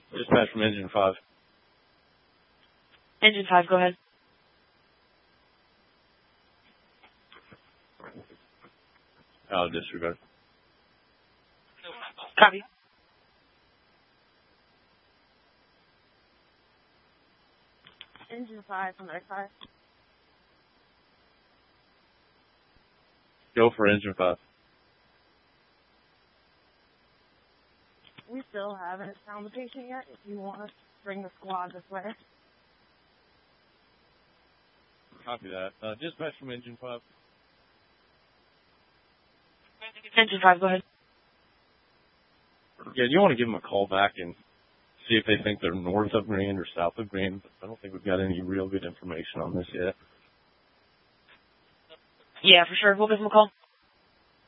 Dispatch from Engine 5. Engine 5, go ahead. Out of disregard. Copy. Engine 5 from their side. Go for Engine 5. We still haven't found the patient yet. If you want to bring the squad this way. Copy that. Dispatch from Engine 5. Engine 5, go ahead. Yeah, you want to give them a call back and see if they think they're north of Grand or south of Grand. I don't think we've got any real good information on this yet. Yeah, for sure. We'll give them a call.